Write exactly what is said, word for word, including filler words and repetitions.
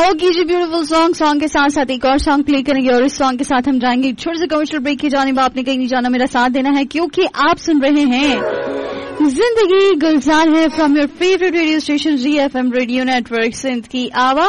Okay जी, beautiful song song के साथ साथ एक और सॉन्ग प्ले करेंगे और इस सॉन्ग के साथ हम जाएंगे छोटे से कमर्शियल ब्रेक की जानिब। आपने कहीं नहीं जाना, मेरा साथ देना है क्योंकि आप सुन रहे हैं जिंदगी गुलजार है from your favourite radio station ji F M radio network Sindh की आवाज।